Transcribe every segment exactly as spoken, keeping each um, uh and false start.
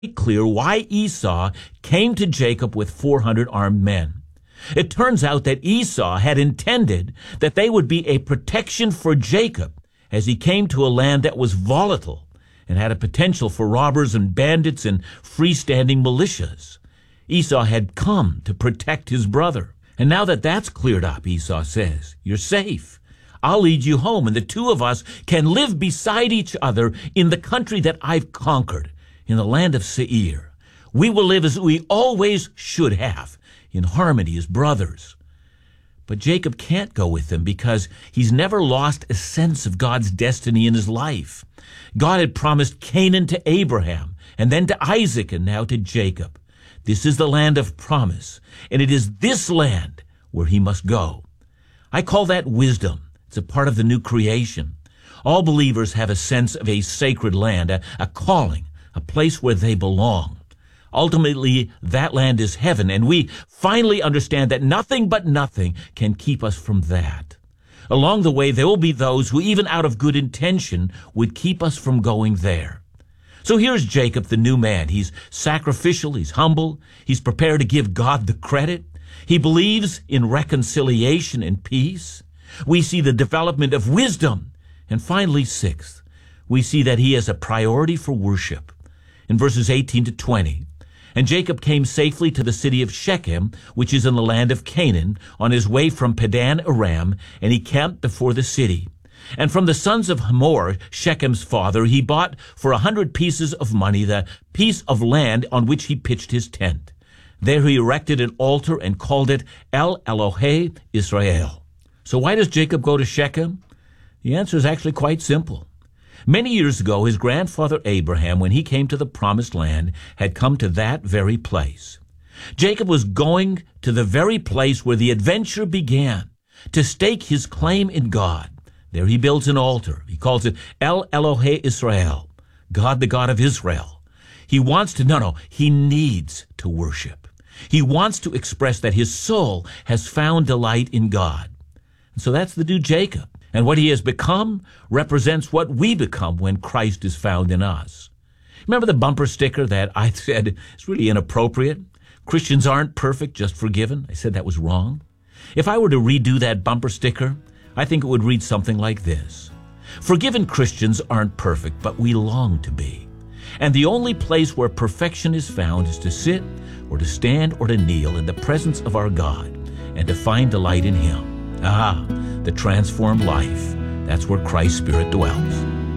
clear why Esau came to Jacob with four hundred armed men. It turns out that Esau had intended that they would be a protection for Jacob as he came to a land that was volatile and had a potential for robbers and bandits and freestanding militias. Esau had come to protect his brother. And now that that's cleared up, Esau says, you're safe. I'll lead you home, and the two of us can live beside each other in the country that I've conquered, in the land of Seir. We will live as we always should have, in harmony as brothers. But Jacob can't go with them because he's never lost a sense of God's destiny in his life. God had promised Canaan to Abraham, and then to Isaac, and now to Jacob. This is the land of promise, and it is this land where he must go. I call that wisdom. It's a part of the new creation. All believers have a sense of a sacred land, a, a calling, a place where they belong. Ultimately, that land is heaven, and we finally understand that nothing but nothing can keep us from that. Along the way, there will be those who, even out of good intention, would keep us from going there. So here's Jacob, the new man. He's sacrificial, he's humble, he's prepared to give God the credit. He believes in reconciliation and peace. We see the development of wisdom. And finally, sixth, we see that he has a priority for worship. In verses eighteen to twenty, and Jacob came safely to the city of Shechem, which is in the land of Canaan, on his way from Padan Aram, and he camped before the city. And from the sons of Hamor, Shechem's father, he bought for a hundred pieces of money the piece of land on which he pitched his tent. There he erected an altar and called it El Elohe Israel. So why does Jacob go to Shechem? The answer is actually quite simple. Many years ago, his grandfather Abraham, when he came to the promised land, had come to that very place. Jacob was going to the very place where the adventure began, to stake his claim in God. There he builds an altar. He calls it El Elohe Israel, God the God of Israel. He wants to, no, no, he needs to worship. He wants to express that his soul has found delight in God. And so that's the new Jacob. And what he has become represents what we become when Christ is found in us. Remember the bumper sticker that I said is really inappropriate? Christians aren't perfect, just forgiven. I said that was wrong. If I were to redo that bumper sticker, I think it would read something like this. Forgiven Christians aren't perfect, but we long to be. And the only place where perfection is found is to sit or to stand or to kneel in the presence of our God and to find delight in him. Ah, the transformed life. That's where Christ's Spirit dwells.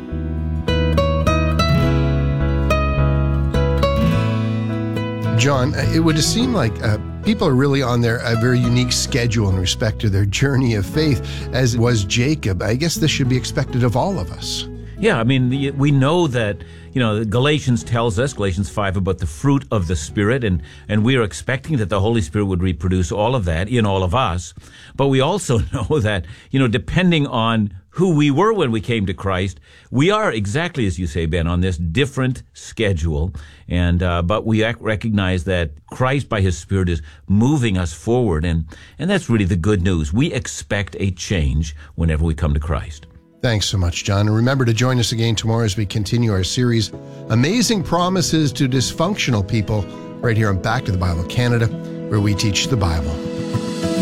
John, it would seem like uh, people are really on their a very unique schedule in respect to their journey of faith, as was Jacob. I guess this should be expected of all of us. Yeah, I mean, we know that, you know, Galatians tells us, Galatians five, about the fruit of the Spirit, and, and we are expecting that the Holy Spirit would reproduce all of that in all of us. But we also know that, you know, depending on who we were when we came to Christ, we are exactly, as you say, Ben, on this different schedule. And uh, but we recognize that Christ, by his Spirit, is moving us forward. And, and that's really the good news. We expect a change whenever we come to Christ. Thanks so much, John. And remember to join us again tomorrow as we continue our series, Amazing Promises to Dysfunctional People, right here on Back to the Bible Canada, where we teach the Bible.